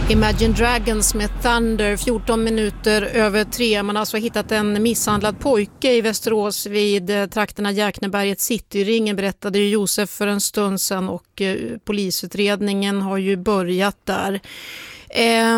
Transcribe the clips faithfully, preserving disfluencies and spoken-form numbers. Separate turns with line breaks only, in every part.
Imagine Dragons med Thunder, fjorton minuter över tre. Man har alltså hittat en misshandlad pojke i Västerås vid trakterna Jäkneberget Cityringen, berättade ju Josef för en stund sedan, och eh, polisutredningen har ju börjat där. Eh,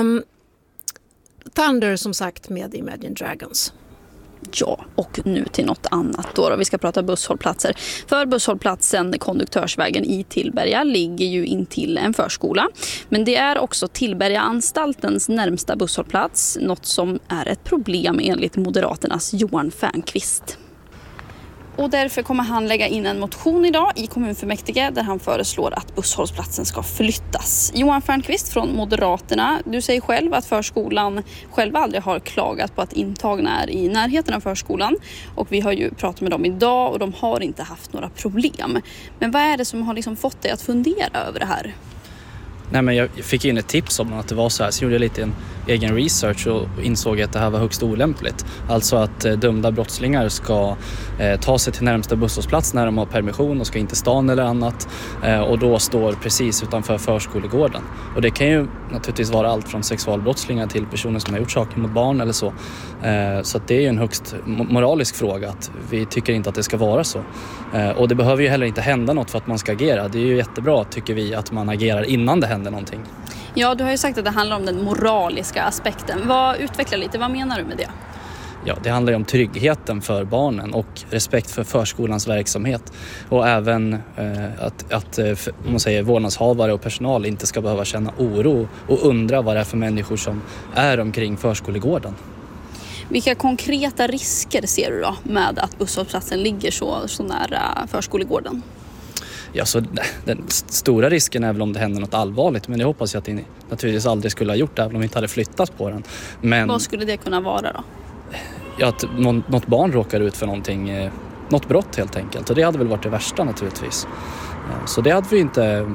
Thunder som sagt med Imagine Dragons.
Ja, och nu till något annat då, då. Vi ska prata busshållplatser. För busshållplatsen Konduktörsvägen i Tillberga ligger ju in till en förskola. Men det är också Tillbergaanstaltens närmsta busshållplats. Något som är ett problem enligt Moderaternas Johan Fernqvist. Och därför kommer han lägga in en motion idag i kommunfullmäktige där han föreslår att busshållplatsen ska flyttas. Johan Fernqvist från Moderaterna, du säger själv att förskolan själva aldrig har klagat på att intagna är i närheten av förskolan. Och vi har ju pratat med dem idag och de har inte haft några problem. Men vad är det som har liksom fått dig att fundera över det här?
Nej, men jag fick in ett tips om att det var så här, så gjorde jag lite en egen research och insåg att det här var högst olämpligt. Alltså att eh, dömda brottslingar ska eh, ta sig till närmsta busshållplats när de har permission och ska inte stan eller annat, eh, och då står precis utanför förskolegården. Och det kan ju naturligtvis vara allt från sexualbrottslingar till personer som har gjort saker mot barn eller så. Eh, så att det är ju en högst moralisk fråga att vi tycker inte att det ska vara så. Eh, och det behöver ju heller inte hända något för att man ska agera. Det är ju jättebra, tycker vi, att man agerar innan det händer någonting.
Ja, du har ju sagt att det handlar om den moraliska aspekten. Vad, utveckla lite, vad menar du med det?
Ja, det handlar ju om tryggheten för barnen och respekt för förskolans verksamhet. Och även eh, att, att om man säger, vårdnadshavare och personal inte ska behöva känna oro och undra vad det är för människor som är omkring förskolegården.
Vilka konkreta risker ser du då med att busshållplatsen ligger så, så nära förskolegården?
Ja, så den stora risken är väl om det händer något allvarligt, men jag hoppas ju att det naturligtvis aldrig skulle ha gjort det, även om vi inte hade flyttat på den. Men
vad skulle det kunna vara då?
Ja, att något barn råkar ut för någonting, något brott helt enkelt, och det hade väl varit det värsta naturligtvis. Så det hade vi inte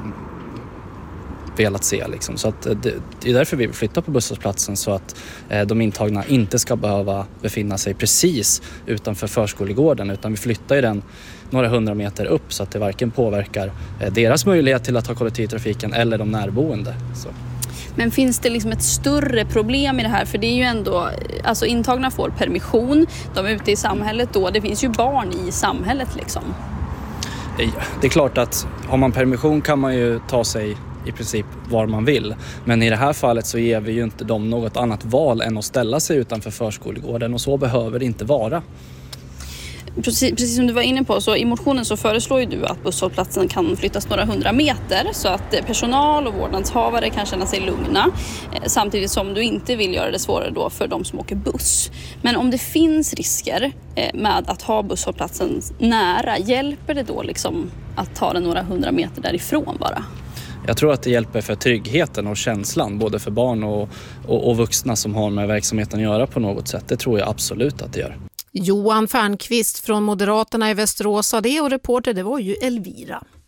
velat se liksom. Så att det, det är därför vi vill flytta på busshållplatsen, så att eh, de intagna inte ska behöva befinna sig precis utanför förskolegården, utan vi flyttar ju den några hundra meter upp så att det varken påverkar eh, deras möjlighet till att ha kollektivtrafiken eller de närboende. Så.
Men finns det liksom ett större problem i det här? För det är ju ändå, alltså intagna får permission, de är ute i samhället då, det finns ju barn i samhället liksom.
Det är klart att har man permission kan man ju ta sig i princip var man vill. Men i det här fallet så ger vi ju inte dem något annat val än att ställa sig utanför förskolegården, och så behöver det inte vara.
Precis, precis som du var inne på, så i motionen så föreslår ju du att busshållplatsen kan flyttas några hundra meter så att personal och vårdnadshavare kan känna sig lugna, samtidigt som du inte vill göra det svårare då för de som åker buss. Men om det finns risker med att ha busshållplatsen nära, hjälper det då liksom att ta den några hundra meter därifrån bara?
Jag tror att det hjälper för tryggheten och känslan, både för barn och, och, och vuxna som har med verksamheten att göra på något sätt. Det tror jag absolut att det gör.
Johan Fernqvist från Moderaterna i Västerås sa det, och reporter det var ju Elvira.